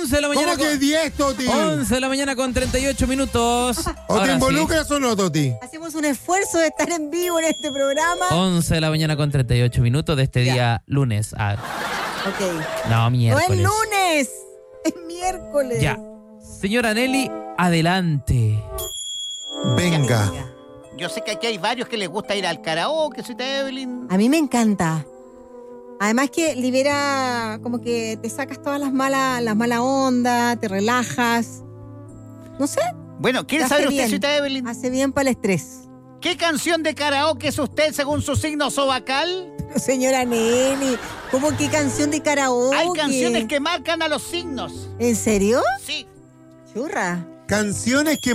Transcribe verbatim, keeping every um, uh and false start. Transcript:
once de la mañana. ¿Cómo que diez, Toti? once de la mañana con treinta y ocho minutos. ¿O te involucras o no, Toti? Hacemos un esfuerzo de estar en vivo en este programa. once de la mañana con treinta y ocho minutos de este Ya. día lunes. Ah, Ok. no, No miércoles. es lunes, es miércoles. Ya. Señora Nelly, adelante. Venga. Yo sé que aquí hay varios que les gusta ir al karaoke, soy Evelyn. A mí me encanta. Además que libera, como que te sacas todas las malas, las malas ondas, te relajas. No sé, Bueno, ¿quiere Hace saber usted, bien. señorita Evelyn? hace bien para el estrés. ¿Qué canción de karaoke es usted según su signo zodiacal? Señora Nelly, ¿cómo qué canción de karaoke? Hay canciones que marcan a los signos. ¿En serio? Sí. Churra. Canciones que